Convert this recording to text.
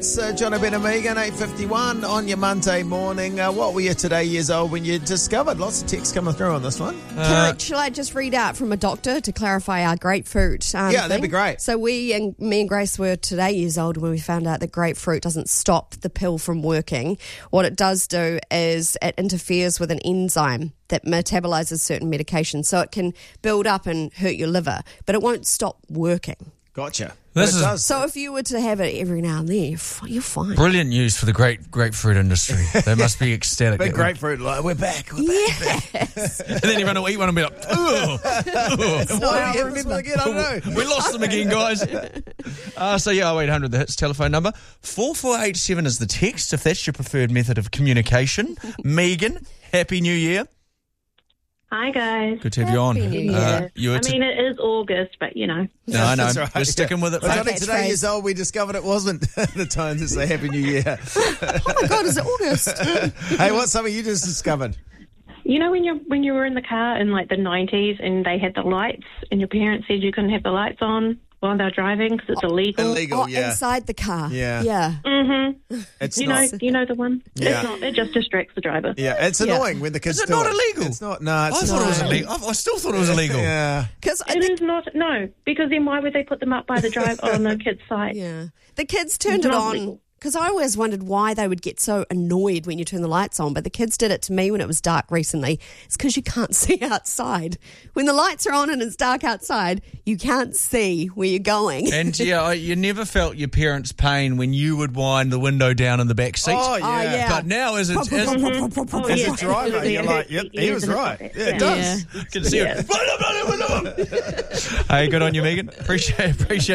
It's John O'Brien and Megan, 8:51 on your Monday morning. What were you today years old when you discovered? Lots of texts coming through on this one. Shall I just read out from a doctor to clarify our grapefruit Yeah, that'd be great. So me and Grace were today years old when we found out that grapefruit doesn't stop the pill from working. What it does do is it interferes with an enzyme that metabolizes certain medications, so it can build up and hurt your liver, but it won't stop working. Gotcha. This But it is- does. So if you were to have it every now and then, you're fine. Brilliant news for the grapefruit industry. They must be ecstatic. Big grapefruit, like, we're back. Yes. And then everyone will eat one and be like, ugh. Why do you remember again? I don't know. We lost them again, guys. So 0800, the hits telephone number. 4487 is the text, if that's your preferred method of communication. Megan, Happy New Year. Hi, guys. Good to have you on. Happy New Year. You were I mean, it is August, but, you know. no, I know. That's right, We're sticking with it. Well, mate. only today years old, we discovered it wasn't the time to say Happy New Year. Oh my God, is it August? Hey, what's something you just discovered? You know when you were in the car in, like, the 90s and they had the lights and your parents said you couldn't have the lights on while they were driving because it's illegal? Illegal, yeah. Inside the car. Yeah. Yeah. It's You not. know the one? Yeah. It's not. It just distracts the driver. Yeah, it's annoying when the kids Is it do not illegal? It's not. No, I it's thought not. it was illegal. I still thought it was illegal. Yeah. Because It is not. No, because then why would they put them up by the drive on the kid's side? Yeah. The kids turned it Not on legal. because I always wondered why they would get so annoyed when you turn the lights on, but the kids did it to me when it was dark recently. It's because you can't see outside. When the lights are on and it's dark outside, you can't see where you're going. And you never felt your parents' pain when you would wind the window down in the back seat. Oh, yeah. yeah. But now as a As a driver, you're like, yep, he was right. Yeah, it does. can see it. Hey, good on you, Megan. Appreciate